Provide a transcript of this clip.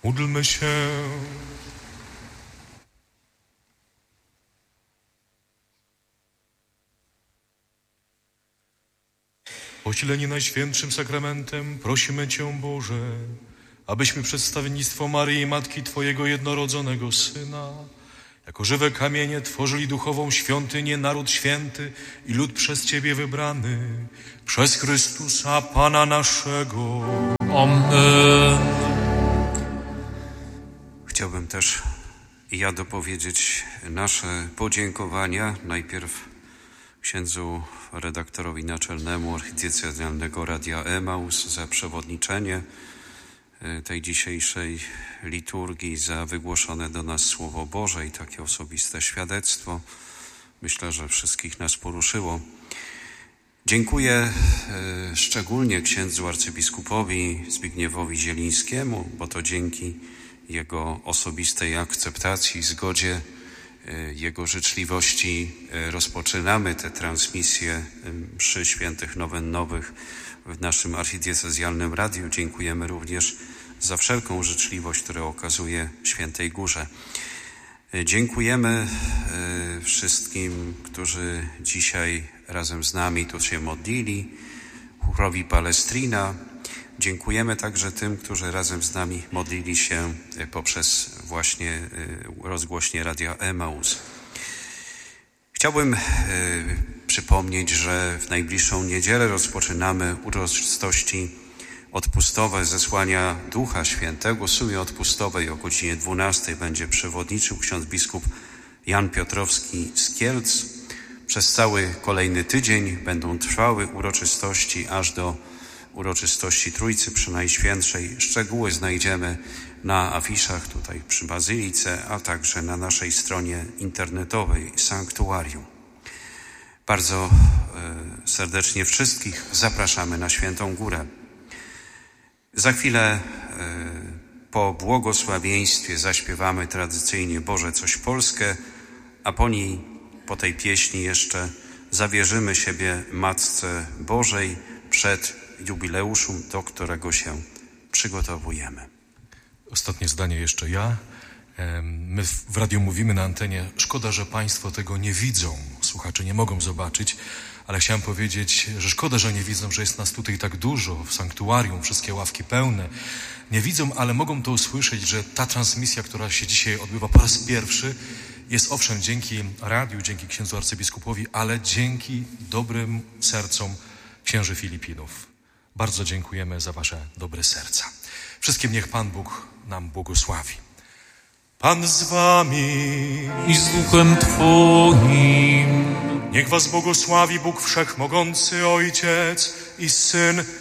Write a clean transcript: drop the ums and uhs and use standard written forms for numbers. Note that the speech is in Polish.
Módlmy się. Posileni Najświętszym Sakramentem, prosimy Cię, Boże, abyśmy przedstawiennictwo Maryi, Matki Twojego jednorodzonego Syna, jako żywe kamienie tworzyli duchową świątynię, naród święty i lud przez Ciebie wybrany, przez Chrystusa Pana naszego. Amen. Chciałbym też i ja dopowiedzieć nasze podziękowania. Najpierw księdzu redaktorowi naczelnemu archidiecezjalnego Radia Emaus za przewodniczenie tej dzisiejszej liturgii, za wygłoszone do nas Słowo Boże i takie osobiste świadectwo. Myślę, że wszystkich nas poruszyło. Dziękuję szczególnie księdzu arcybiskupowi Zbigniewowi Zielińskiemu, bo to dzięki jego osobistej akceptacji, zgodzie, jego życzliwości rozpoczynamy tę transmisję mszy świętych nowennowych w naszym archidiecezjalnym radiu. Dziękujemy również za wszelką życzliwość, którą okazuje Świętej Górze. Dziękujemy wszystkim, którzy dzisiaj razem z nami tu się modlili, chórowi Palestrina. Dziękujemy także tym, którzy razem z nami modlili się poprzez właśnie rozgłośnie Radia Emaus. Chciałbym przypomnieć, że w najbliższą niedzielę rozpoczynamy uroczystości odpustowe zesłania Ducha Świętego. W sumie odpustowej o godzinie 12 będzie przewodniczył ksiądz biskup Jan Piotrowski z Kielc. Przez cały kolejny tydzień będą trwały uroczystości aż do uroczystości Trójcy Przenajświętszej. Szczegóły znajdziemy na afiszach tutaj przy Bazylice, a także na naszej stronie internetowej Sanktuarium. Bardzo serdecznie wszystkich zapraszamy na Świętą Górę. Za chwilę po błogosławieństwie zaśpiewamy tradycyjnie Boże coś Polskę, a po tej pieśni jeszcze zawierzymy siebie Matce Bożej przed jubileuszem, do którego się przygotowujemy. Ostatnie zdanie jeszcze ja. My w radiu mówimy na antenie, szkoda, że Państwo tego nie widzą, słuchacze nie mogą zobaczyć, ale chciałem powiedzieć, że szkoda, że nie widzą, że jest nas tutaj tak dużo, w sanktuarium, wszystkie ławki pełne. Nie widzą, ale mogą to usłyszeć, że ta transmisja, która się dzisiaj odbywa po raz pierwszy, jest owszem dzięki radiu, dzięki księdzu arcybiskupowi, ale dzięki dobrym sercom księży Filipinów. Bardzo dziękujemy za wasze dobre serca. Wszystkim niech Pan Bóg nam błogosławi. Pan z wami I z duchem Twoim. Niech was błogosławi Bóg Wszechmogący, Ojciec i Syn